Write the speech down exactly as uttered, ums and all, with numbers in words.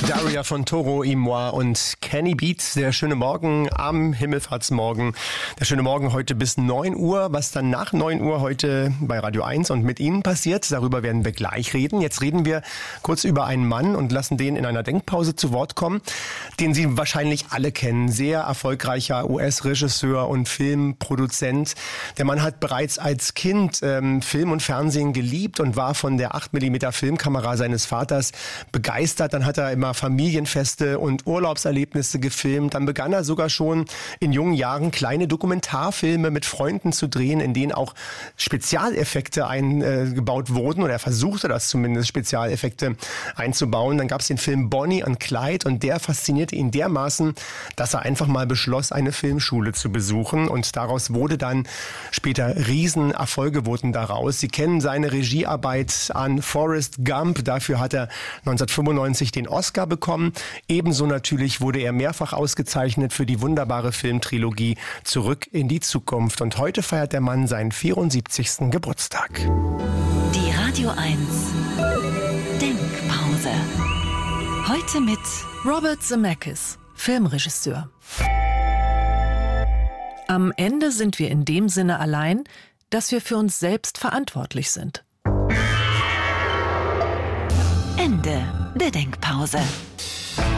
Daria von Toro y Moi und Kenny Beats. Der schöne Morgen am Himmelfahrtsmorgen. Der schöne Morgen heute bis neun Uhr. Was dann nach neun Uhr heute bei Radio eins und mit Ihnen passiert, darüber werden wir gleich reden. Jetzt reden wir kurz über einen Mann und lassen den in einer Denkpause zu Wort kommen, den Sie wahrscheinlich alle kennen. Sehr erfolgreicher U S-Regisseur und Filmproduzent. Der Mann hat bereits als Kind ähm, Film und Fernsehen geliebt und war von der acht Millimeter Filmkamera seines Vaters begeistert. Dann hat er immer Familienfeste und Urlaubserlebnisse gefilmt. Dann begann er sogar schon in jungen Jahren kleine Dokumentarfilme mit Freunden zu drehen, in denen auch Spezialeffekte eingebaut wurden, oder er versuchte das zumindest, Spezialeffekte einzubauen. Dann gab es den Film Bonnie und Clyde und der faszinierte ihn dermaßen, dass er einfach mal beschloss, eine Filmschule zu besuchen, und daraus wurde dann später Riesenerfolge wurden daraus. Sie kennen seine Regiearbeit an Forrest Gump, dafür hat er neunzehnhundertfünfundneunzig den Oscar bekommen. Ebenso natürlich wurde er mehrfach ausgezeichnet für die wunderbare Filmtrilogie Zurück in die Zukunft. Und heute feiert der Mann seinen vierundsiebzigsten Geburtstag. Die Radio eins Denkpause. Heute mit Robert Zemeckis, Filmregisseur. Am Ende sind wir in dem Sinne allein, dass wir für uns selbst verantwortlich sind. Ende der Denkpause.